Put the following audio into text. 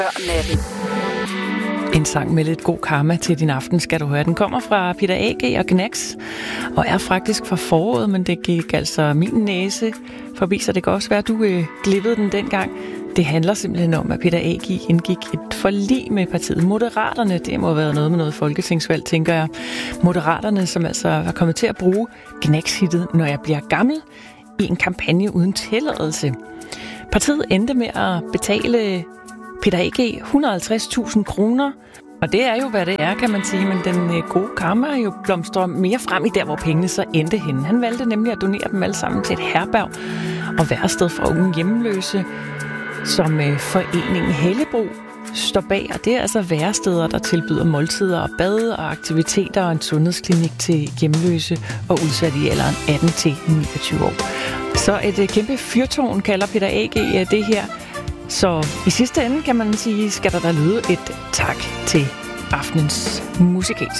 før natten. En sang med lidt god karma til din aften, skal du høre. Den kommer fra Peter A.G. og Gnags, og er faktisk fra foråret, men det gik altså min næse forbi, så det kan også være, at du glippede den dengang. Det handler simpelthen om, at Peter A.G. indgik et forlig med partiet Moderaterne. Det må have været noget med noget folketingsvalg, tænker jeg. Moderaterne, som altså var kommet til at bruge Gnags-hittet Når jeg bliver gammel, i en kampagne uden tilladelse. Partiet endte med at betale Peter A.G. 150.000 kroner, og det er jo, hvad det er, kan man sige, men den gode karma er jo blomstrer mere frem i der, hvor pengene så endte henne. Han valgte nemlig at donere dem alle sammen til et herberg og værested for unge hjemløse, som foreningen Hellebro står bag, og det er altså væresteder, der tilbyder måltider og bad og aktiviteter og en sundhedsklinik til hjemløse og udsatte i alderen 18 til 29 år. Så et kæmpe fyrtårn kalder Peter A.G. det her. Så i sidste ende kan man sige, skal der lyde et tak til aftenens musikalske